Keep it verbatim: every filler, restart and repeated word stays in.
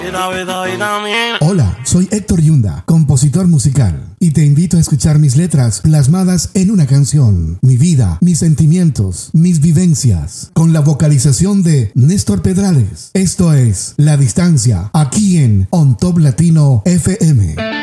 Hola, soy Héctor Yunda, compositor musical, y te invito a escuchar mis letras plasmadas en una canción, mi vida, mis sentimientos, mis vivencias, con la vocalización de Néstor Pedrales. Esto es La Distancia, aquí en On Top Latino F M.